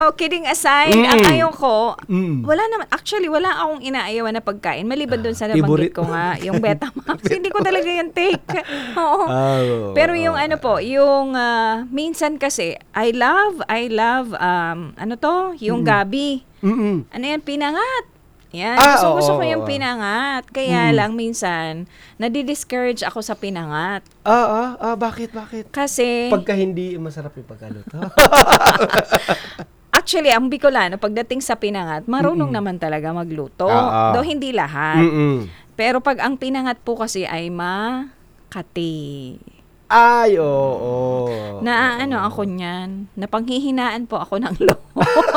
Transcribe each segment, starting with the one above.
Oh, kidding aside, ang ayaw ko, Mm. wala akong inaayawan na pagkain, maliban doon sa favorite nabanggit ko nga, yung Betamax. Hindi ko talaga yung take. Oo. Oh, Pero yung minsan kasi, I love, yung gabi. Mm-mm. Ano yan, pinangat. Yan, gusto ko yung pinangat. Kaya lang minsan, nadi-discourage ako sa pinangat. Bakit? Kasi, Pagka hindi masarap yung pagkaluto. actually, ang Bicolano, pagdating sa pinangat, marunong naman talaga magluto. Though hindi lahat. Mm-mm. Pero pag ang pinangat po kasi ay makati. Ay, oo. Ako niyan. Napanghihinaan po ako ng loob.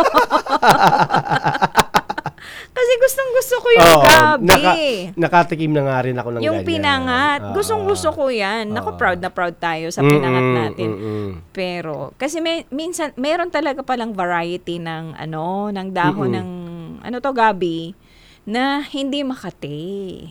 Kasi gustong-gusto ko yung gabi. Nakatikim na nga rin ako ng Yung ganyan. pinangat. Gustong-gusto ko yan. Naku, proud na proud tayo sa pinangat natin. Pero, kasi minsan, meron talaga palang variety ng dahon ng, gabi, na hindi makati.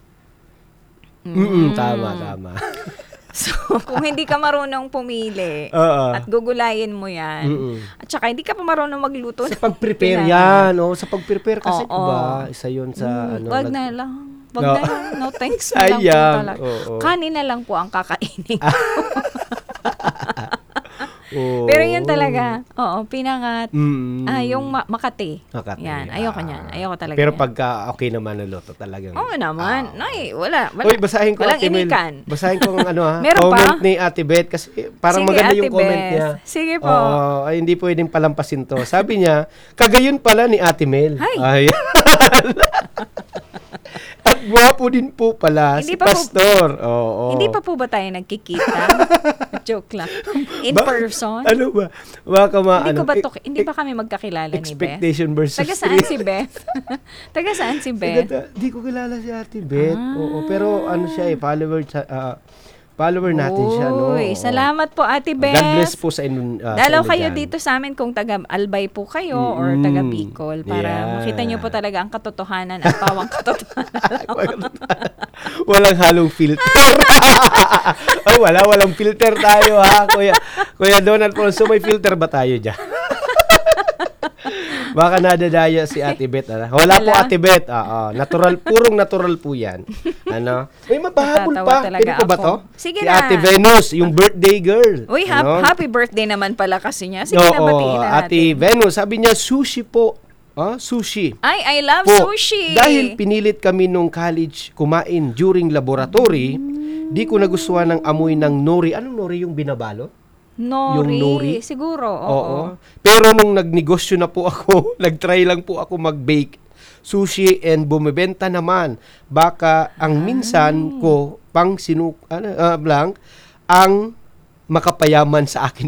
Tama. So, kung hindi ka marunong pumili at gugulayin mo yan, at saka hindi ka pa marunong magluto. Sa pag-prepare yan. Sa pag-prepare kasi, diba, isa yun sa Wag na lang. No thanks na lang po talaga. Kanin na lang po ang kakainin ko. Pero yun talaga, pinangat. Yung makati. Yan, ayoko niyan. Ayoko talaga. Pero yan. pagka okay naman na luto talagang. Oo naman. Wala. Uy, basahin ko walang Ate Mel. inikan. Basahin ko ang Meron comment pa? ni Ate Beth kasi parang Sige, maganda Ate yung comment Beth. niya. Sige po. Ay, hindi pwedeng palampasin to. Sabi niya, kagayon pala ni Ate Mel. Ay. At gwapo din po pala Hindi si pa po- Pastor. Hindi pa po ba tayo nagkikita? Joke lang. In person? Ano ba? Baka Hindi ba kami magkakilala ni Beth? expectation versus Taga saan si Beth? Taga saan si Beth? Di ko kilala si Ate Beth. Pero siya follower natin siya, no? Uy, salamat po Ate Beth. God bless po sa inyo. Dalaw kayo dito sa amin kung taga Albay po kayo or taga Bicol para makita nyo po talaga ang katotohanan at pawang katotohanan. Walang halong filter. Walang filter tayo ha, Kuya Donald Ponso, may filter ba tayo dyan? Baka nadadaya si Ate Beth. Wala po Ate Beth. Purong natural po yan. May mabahabol Natatawa pa. talaga Pwede po ba ako. to? Sige si na. Ate Venus, yung birthday girl. Uy, happy birthday naman pala kasi niya. Sige na, batiin na natin. Ate Venus, sabi niya, sushi po. Sushi. I love Po, sushi. Dahil pinilit kami nung college kumain during laboratory, di ko nagustuhan ng amoy ng nori. Anong nori yung binabalo? Yung nori? Siguro, Oo. Pero nung nagnegosyo na po ako, nagtry lang po ako mag-bake sushi and bumibenta naman. Baka ang minsan ko pang blank ang makapayaman sa akin.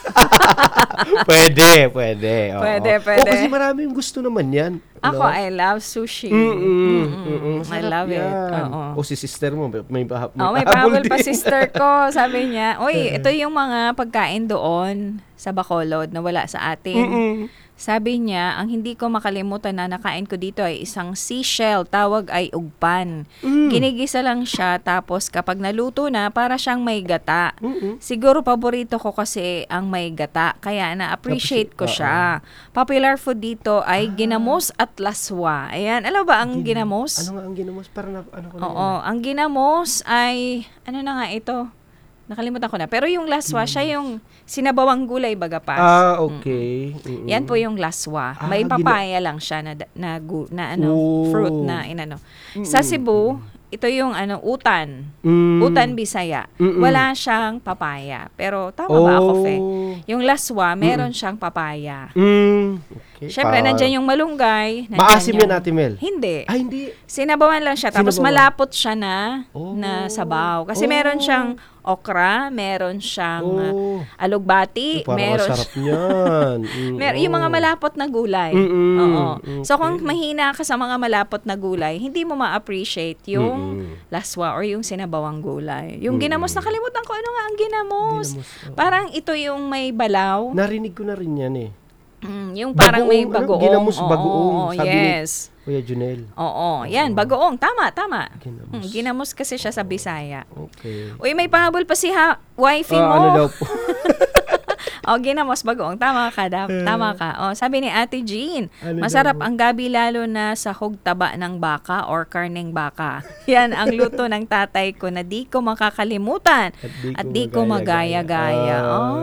Pwede. Oo. Pwede. Kasi maraming gusto naman yan. Ako, I love sushi. I love it. Oo. Si sister mo, may may pahabol pa sister ko. Sabi niya, ito yung mga pagkain doon sa Bacolod na wala sa atin. Sabi niya, ang hindi ko makalimutan na nakain ko dito ay isang seashell, tawag ay ugpan. Ginigisa lang siya, tapos kapag naluto na, para siyang may gata. Siguro paborito ko kasi ang may gata, kaya na-appreciate ko siya. Popular food dito ay ginamos at laswa. Ayan, alam ba ang ginamos? Ano nga ang ginamos? Ang ginamos ay, ano na nga ito? Nakalimutan ko na. Pero yung laswa, siya yung sinabawang gulay bagapas. Okay. Yan po yung laswa. May papaya lang siya fruit na inano. Sa Cebu, ito yung utan. Utan Bisaya. Wala siyang papaya. Pero tama ba ako, Fe? Yung laswa, meron siyang papaya. Okay. Siyempre, nandyan yung malunggay. Maasim yan, Ate Mel? Hindi. Hindi. Sinabawan lang siya. Tapos malapot siya na sabaw. Kasi meron siyang okra, meron siyang alugbati, meron sarap niyan. Yung mga malapot na gulay. Oo. So kung mahina ka sa mga malapot na gulay, hindi mo ma-appreciate yung laswa or yung sinabawang gulay. Yung ginamos, nakalimutan ko ano nga ang ginamos. Parang ito yung may balaw. Narinig ko na rin yan eh. Yung parang may bagoong. Ginamos bagoong. Sabi yes. Kuya Junel. Oo, yan, bagoong. Tama. Ginamos. Ginamos kasi siya sa Bisaya. Okay. Uy, may pahabol pa si wifey mo. Ano daw po? O, ginamos bagoong. Tama ka, tama ka. O, sabi ni Ate Jean, Ano masarap daw? ang gabi lalo na sa hugtaba ng baka or karneng baka. Yan ang luto ng tatay ko na di ko makakalimutan at di ko magaya-gaya.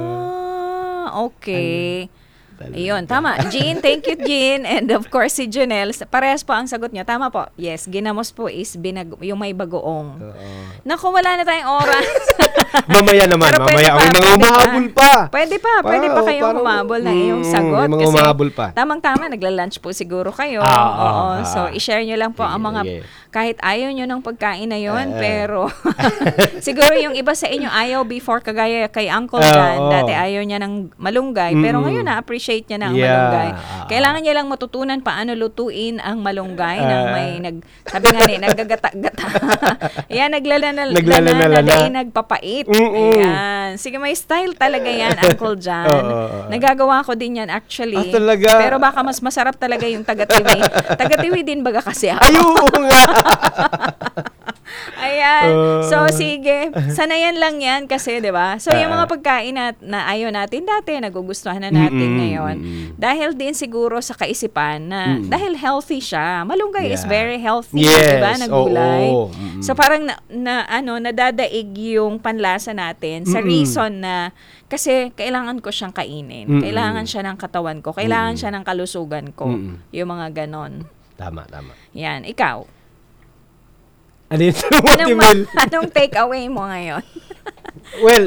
Okay. Ayun, tama. Jean, thank you, Jean. And of course, si Janelle, parehas po ang sagot niya. Tama po. Yes, ginamos po is yung may bagoong. Naku, wala na tayong oras. Mamaya naman, Pero pwede mamaya. pa, Ang mga pwede umahabol pa. Pwede pa kayong Parang- humabol na iyong sagot. May mga Kasi umahabol pa. tamang-tama, nagla-lunch po siguro kayo. Oo. So, i-share nyo lang po ang mga, Sige. kahit ayaw nyo ng pagkain na yon, pero siguro yung iba sa inyo ayaw before, kagaya kay Uncle John. Dati ayaw niya ng malunggay, pero ngayon na-appreciate niya na ang malunggay. Kailangan niya lang matutunan paano lutuin ang malunggay nang may sabi nga ni, naggagata-gata. Ayan, naglalana, nagpapait. Ayan. Sige, may style talaga yan, Uncle John. Nagagawa ko din yan actually. Talaga? Pero baka mas masarap talaga yung taga-tiwi. Taga-tiwi din baga kasi ako. Ayun nga. Ayan. So, sige. Sanayan lang yan kasi, di ba? So, yung mga pagkain na ayaw natin dati, nagugustuhan na natin ngayon. Dahil din siguro sa kaisipan na dahil healthy siya. Malunggay is very healthy, Yes. di ba? Na gulay. Oo. So, parang nadadaig yung panlasa natin sa reason na kasi kailangan ko siyang kainin. Kailangan siya ng katawan ko. Kailangan siya ng kalusugan ko. Yung mga ganon. Tama. Yan. Ikaw? Ano yun? Anong take away mo ngayon? Well,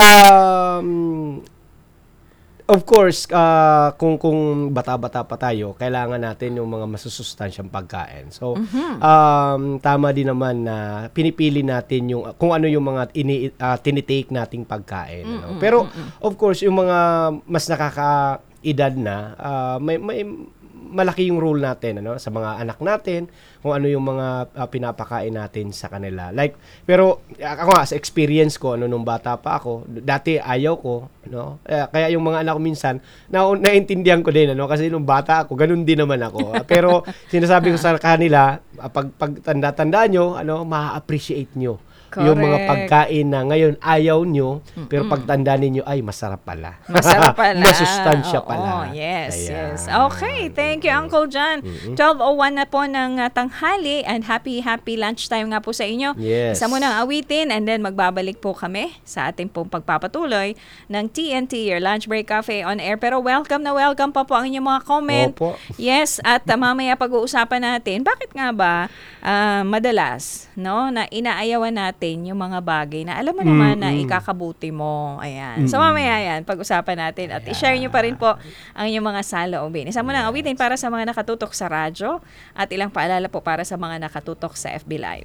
of course, kung bata-bata pa tayo, kailangan natin yung mga masusustansyang pagkain. So, tama din naman na pinipili natin kung ano yung mga tinitake nating pagkain. Ano? Pero, of course, yung mga mas nakakaedad na, may malaki yung role natin sa mga anak natin, kung ano yung mga pinapakain natin sa kanila. Pero ako nga, sa experience ko, nung bata pa ako, dati ayaw ko, kaya yung mga anak ko minsan, naintindihan ko din, kasi nung bata ako, ganun din naman ako. Pero sinasabi ko sa kanila, pag tanda-tanda nyo, ma-appreciate nyo. Correct. Yung mga pagkain na ngayon ayaw nyo, pero pagtanda ninyo, ay, masarap pala. Masarap pala. Masustansya pala. Oh, yes. Okay, thank you, Uncle John. 12:01 na po ng tanghali and happy lunchtime nga po sa inyo. Yes. Isa mo nang awitin and then magbabalik po kami sa ating pong pagpapatuloy ng TNT, your Lunch Break Cafe on Air. Pero welcome pa po ang inyong mga comment. Opo. Yes, at mamaya pag-uusapan natin, bakit nga ba madalas na inaayawan natin yung mga bagay na alam mo naman na ikakabuti mo. Ayan. So mamaya yan, pag-usapan natin at i-share nyo pa rin po ang inyong mga saloobin. Isa mo nang awitin para sa mga nakatutok sa radyo at ilang paalala po para sa mga nakatutok sa FB Live.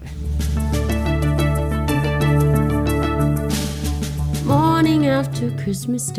Morning after Christmas